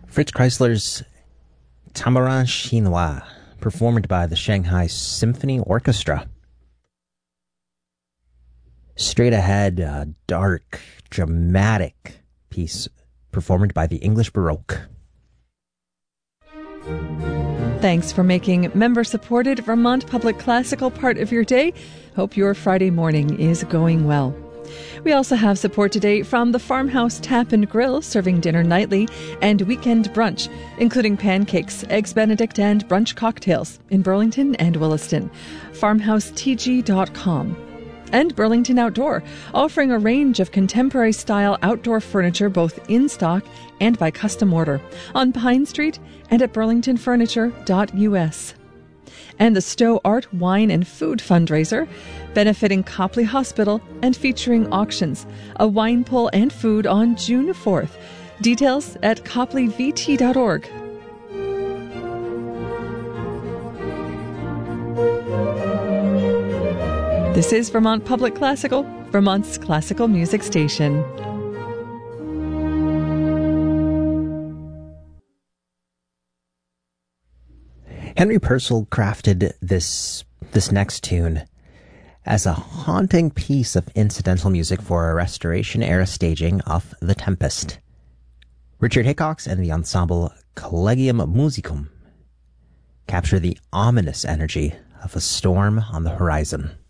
Fritz Kreisler's Tamarin Chinois, performed by the Shanghai Symphony Orchestra. Straight ahead, a dark, dramatic piece performed by the English Baroque. Thanks for making member-supported Vermont Public Classical part of your day. Hope your Friday morning is going well. We also have support today from the Farmhouse Tap and Grill, serving dinner nightly, and weekend brunch, including pancakes, eggs Benedict, and brunch cocktails in Burlington and Williston. FarmhouseTG.com. And Burlington Outdoor, offering a range of contemporary-style outdoor furniture both in stock and by custom order on Pine Street and at burlingtonfurniture.us. And the Stowe Art, Wine and Food fundraiser, benefiting Copley Hospital and featuring auctions, a wine pull and food on June 4th. Details at copleyvt.org. This is Vermont Public Classical, Vermont's classical music station. Henry Purcell crafted this next tune as a haunting piece of incidental music for a Restoration-era staging of The Tempest. Richard Hickox and the ensemble Collegium Musicum capture the ominous energy of a storm on the horizon.